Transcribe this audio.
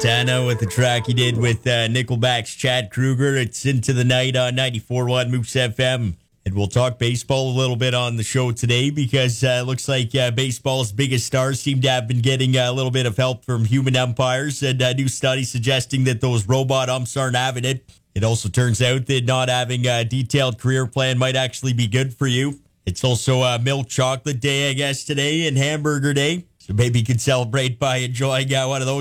Santa with the track he did with Nickelback's Chad Kruger. It's Into the Night on 94.1 Moose FM. And we'll talk baseball a little bit on the show today because it looks like baseball's biggest stars seem to have been getting a little bit of help from human umpires, and a new study suggesting that those robot umps aren't having it. It also turns out that not having a detailed career plan might actually be good for you. It's also Milk Chocolate Day, I guess, today, and Hamburger Day. So maybe you could celebrate by enjoying one of those